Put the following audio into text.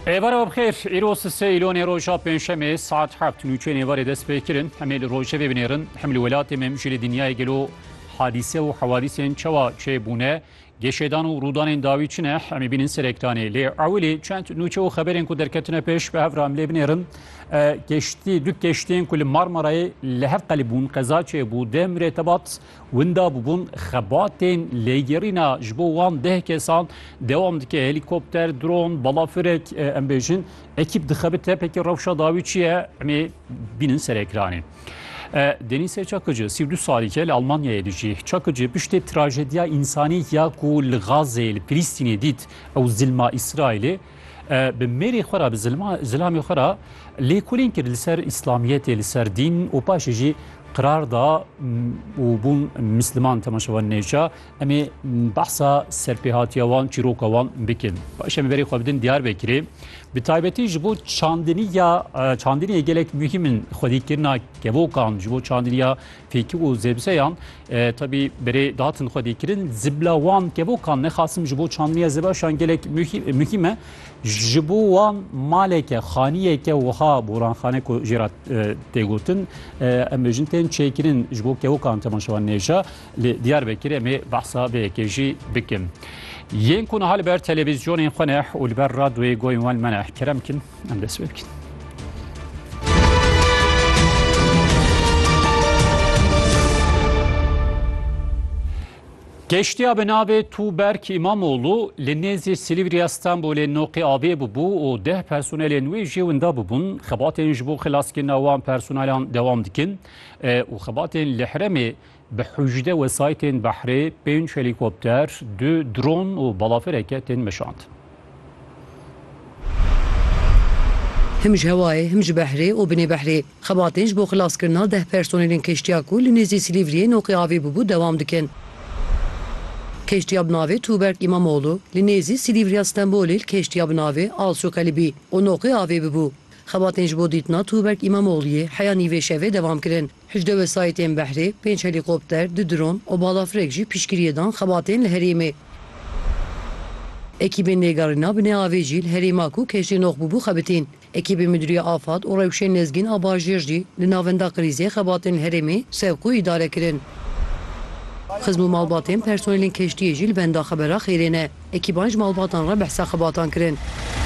Evara bxêr, îro sê îlonê roja pênşemê saet 7 nûçeyên êvarê dest pê kirin. Em ê li rojevê binêrin, hem li welatê me jî li dinyayê gelo hadîse û hewadîsên çawa çêbûne, geşêdan û rûdanên dawî çi ne, em ê bînin ser ekranê. Lê ewilê çend nûçe û xeberên ku derketine pêş bi hev re em lê binêrin. Du geştiyên ku li Marmarayê li hev qelîbûn, qeza çêbû, deh mirêtebat winda bûbûn, xebatên lêgerîna ji bo wan 10 kesan dewam dike. Helîkopter, dron, balafirek em bêjin. Ekîp dixebite, pekî rewşa dawî çi ye? Em ê bînin ser ekranê. Denîse Çakıcı, 32 salîke li Almanyayê dijî. Çakıcı piştê trajediya însanî ya ku li Gazê, li Filîstînê dît ew zilma İsraîlê, bi mêrê xwe re, bi zilamê xwe re lêkolîn kir li ser İslamiyetê, li ser dîn û paşê jî قرار دا û bûn Misliman temaşevan nêja em ê behsa serpêhatiya wan çîroka wan bikin. Paş em berê xwe bidin Diyarbekirê. Bi taybetî ji bo çandiniyê gelek mühim xwedîkirina kevokan ji bo çandiniya fêkî û zêbzeyan tabii berê datin xwedîkirin zibla wan kevokan nexasim ji bo çandiniya zêbaşan gelek mühim e. Ji bo wan maleke, xaniyeke wiha boranxane ku jê re têgotin em bêjin tên çêkirin ji bo kevokan temaşevan nêja li Diyarbekirê em ê behsa vêyekê jî bikin. Yên ku niha li ber televizyonên xwe ne û li ber radyoyê goyên wan me ne kerem kin em dest pê bikin. Geştiya bi navê Tuğberk İmamoğlu li nêzî Silivriya Stenbolê noqê avê bûbû û 10 personelên wê jî winda bûbûn. Xebatên ji bo xilaskirina wan personelan dewam dikin û xebatên li Herêmê bi hûjde wesaytên behrê 5 helîkopter, 2 dron û balafireke tên meşand. Hem ji hewayê hem ji behrê û binê behrê xebatên ji bo xilaskirina 10 personelên keştiya ku li nêzî Silivriye noqê avê bûbû dewam dikin. Keştiya bi navê Tuğberk İmamoğlu li nêzî Silivriya Stenbolê keştiya bi navê Alşokelibî û noqê avê bûbû. Xebatên ji bo dîtina Tuğberk İmamoğlu'yê heya nîvê şevê dewam kirin. Hicde wesaytên behrê, 5 helîkopter, 2 dron û balafirek jî piştgiriyê dan xebatên li Herêmê. Ekîbên lêgerîna binê avê jî li Herêma ku keştê noq bûbû xebitîn. Ekîbê Müdiriya Afad û rewşên lezgîn a bajêr jî li navenda krîzê xebatên li Herêmê sevk û îdare kirin. Xizm û malbatên personelên keştiyê jî li benda xebera xêrê ne. Ekîban ji malbatan re behsa xebatan kirin.